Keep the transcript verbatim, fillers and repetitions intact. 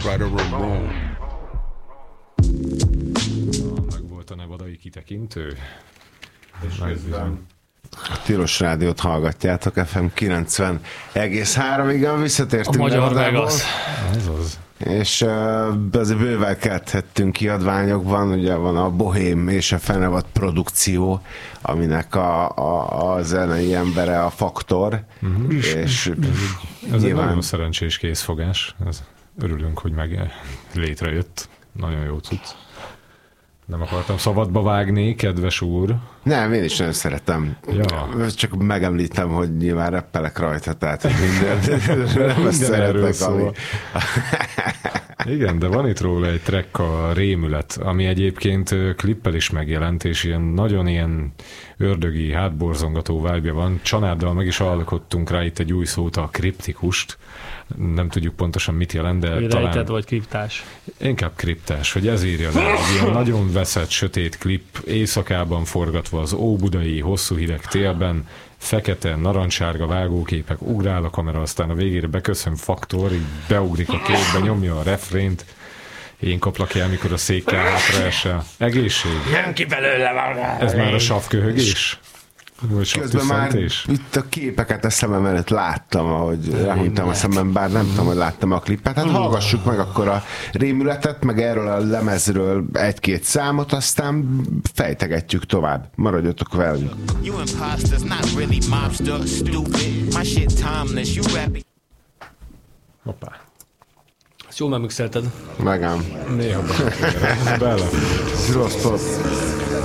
right or wrong. Meg volt a nevadai kitekintő. És közben a Tilos Rádiót hallgatjátok, ef em kilencven egész három, igen, visszatértünk. A Magyar Vegas. Ez az. És uh, azért bővelkedhettünk kiadványokban, ugye van a Bohém és a Fenevad produkció, aminek a, a, a zenei embere a Faktor, Uh-huh. és ez nyilván... egy nagyon szerencsés készfogás. Ez, örülünk, hogy meg létrejött. Nagyon jó cucc. Nem akartam szabadba vágni, kedves úr. Nem, én is nagyon szeretem. Ja. Csak megemlítem, hogy nyilván reppelek rajta, tehát hogy minden, nem ezt szeretek, ami... Igen, de van itt róla egy track, a Rémület, ami egyébként klippel is megjelent, és ilyen nagyon ilyen ördögi, hátborzongató vibe-ja van. Csanáddal meg is alkottunk rá itt egy új szót, a kriptikust. Nem tudjuk pontosan mit jelent, de Rejted talán... vagy kriptás? Inkább kriptás, hogy ez írja le. Egy ilyen nagyon veszett, sötét klip, éjszakában forgatva az óbudai, hosszú hideg télben, fekete, narancssárga vágóképek, ugrál a kamera, aztán a végére beköszön Faktor, így beugrik a képbe, nyomja a refrént, én kaplak el, mikor a székkel hátraesel. Egészség. Jön ki belőle van. Ez már a savköhögés? Vagy Közben már savtüsszentés? itt a képeket a szemem előtt láttam, ahogy elhunytam a szemem, bár nem tudom, hogy láttam a klippet. Hát hallgassuk meg akkor a Rémületet, meg erről a lemezről egy-két számot, aztán fejtegetjük tovább. Maradjatok velünk. Hoppá. Ezt jól megmixelted. Megám. Néha bele. Rossz, rossz.